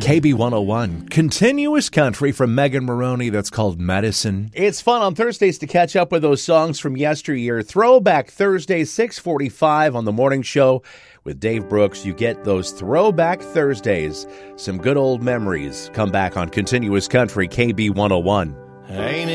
KB101, continuous country from Megan Maroney that's called Medicine. It's fun on Thursdays to catch up with those songs from yesteryear. Throwback Thursday, 6:45 on the morning show with Dave Brooks. You get those Throwback Thursdays. Some good old memories come back on continuous country, KB101.